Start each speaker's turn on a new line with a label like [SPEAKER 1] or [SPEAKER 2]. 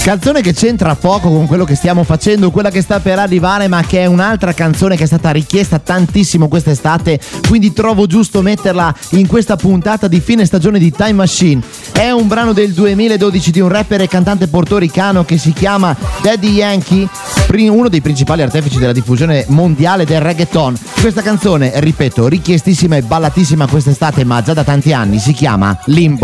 [SPEAKER 1] Canzone che c'entra poco con quello che stiamo facendo, quella che sta per arrivare, ma che è un'altra canzone che è stata richiesta tantissimo quest'estate, quindi trovo giusto metterla in questa puntata di fine stagione di Time Machine. È un brano del 2012 di un rapper e cantante portoricano che si chiama Daddy Yankee, uno dei principali artefici della diffusione mondiale del reggaeton. Questa canzone, ripeto, richiestissima e ballatissima quest'estate, ma già da tanti anni, si chiama Limbo.